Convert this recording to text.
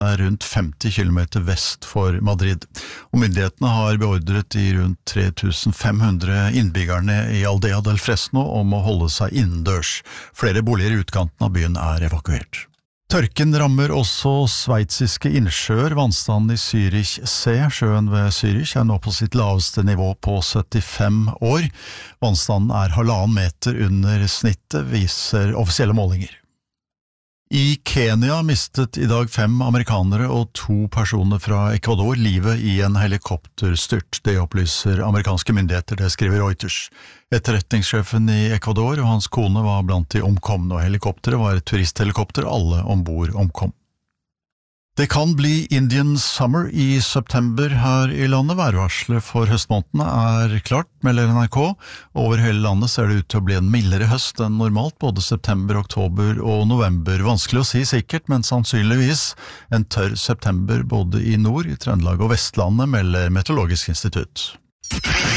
rundt 50 kilometer vest for Madrid, og myndighetene har beordret de rundt 3500 innbyggerne i Aldea del Fresno om å holde seg innendørs. Flere boliger i utkanten av byen er evakuert. Tørken rammer også sveitsiske innsjøer. Vannstanden i Zürich C, sjøen ved Zürich, er nå på sitt laveste nivå på 75 år. Vannstanden er 1,5 meter under snittet, viser offisielle målinger. I Kenya mistet i dag 5 amerikanere og 2 personer fra Ecuador livet i en helikopterstyrt. Det opplyser amerikanske myndigheter, det skriver Reuters. Etterretningssjefen i Ecuador og hans kone var blant de omkomne, og helikopteret var et turisthelikopter, alle ombord omkom. Det kan bli Indian Summer i september her i landet. Værvarselet for høstmånedene er klart, melder NRK. Over hele landet ser det ut til å bli en mildere høst enn normalt, både september, oktober og november. Vanskelig å si sikkert, men sannsynligvis en tørr september både i nord, i Trøndelag og Vestlandet, melder Meteorologisk institutt.